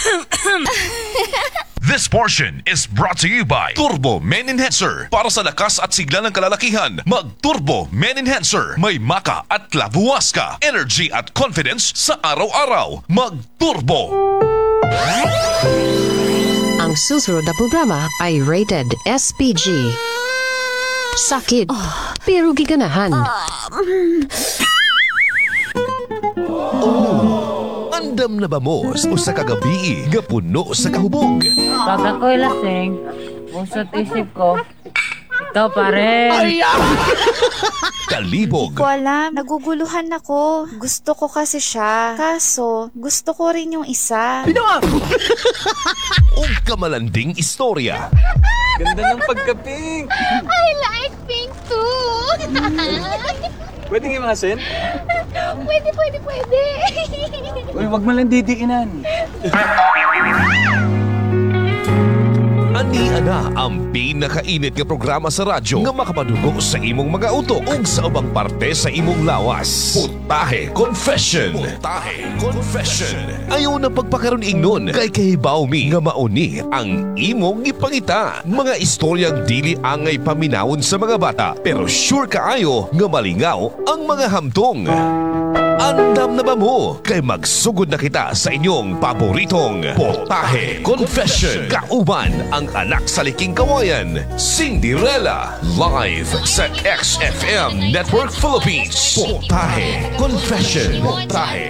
This portion is brought to you by Turbo Men Enhancer. Para sa lakas at sigla ng kalalakihan, mag-Turbo Men Enhancer. May maka at labuwas ka. Energy at confidence sa araw-araw. Mag-Turbo! Ang susunod na programa ay rated SPG. Sakit, pero giganahan. Andam na ba mo sa kagabi nga puno sa kahubog? Pag ako'y lasing, pusot isip ko, ikaw pare. Kalibog, Ko alam, naguguluhan ako. Gusto ko kasi siya. Kaso, gusto ko rin yung isa. o kamalanding istorya. Ganda ng pagka-pink. I like pink too. Pwede nga masin? Pwede. Uy, wag mo lang didiinan. Ani ana ang pinakainit nga programa sa radyo nga makapadugo sa imong mga utok ug sa ubang parte sa imong lawas. Putahe Confession. Ayaw na pagpakaroon ingnon kay kahibaw mi nga mauni ang imong ipangita. Mga istoryang dili angay paminawon sa mga bata pero sure kaayo nga malingaw ang mga hamtong. Andam na ba mo? Kay magsugod na kita sa inyong paboritong Potahe Confession. Kauban ang anak sa liking kawayan, Cinderella. Live sa XFM Network Philippines. Potahe Confession.